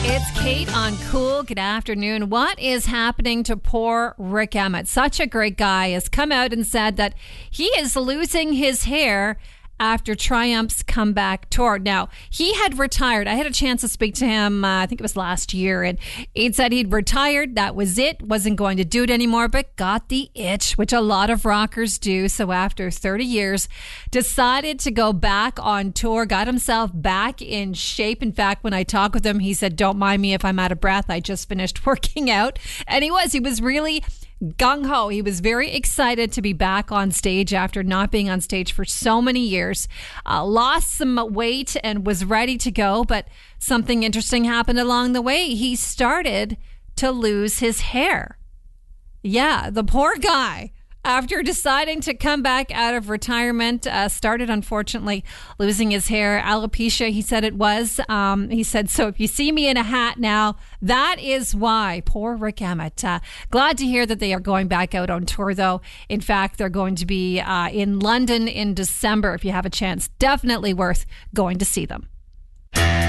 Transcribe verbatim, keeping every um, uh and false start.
It's Kate on Cool. Good afternoon. What is happening to poor Rick Emmett? Such a great guy has come out and said that he is losing his hair after Triumph's comeback tour. Now, he had retired. I had a chance to speak to him, uh, I think it was last year, and he'd said he'd retired. That was it. Wasn't going to do it anymore, but got the itch, which a lot of rockers do. So after thirty years, decided to go back on tour, got himself back in shape. In fact, when I talked with him, he said, don't mind me if I'm out of breath. I just finished working out. And he was. He was really gung-ho. He was very excited to be back on stage after not being on stage for so many years. Uh, lost some weight and was ready to go, but something interesting happened along the way. He started to lose his hair. Yeah, the poor guy, after deciding to come back out of retirement, uh, started, unfortunately, losing his hair. Alopecia, he said it was. Um, he said, so if you see me in a hat now, that is why. Poor Rick Emmett. Uh, glad to hear that they are going back out on tour, though. In fact, they're going to be uh, in London in December. If you have a chance, definitely worth going to see them.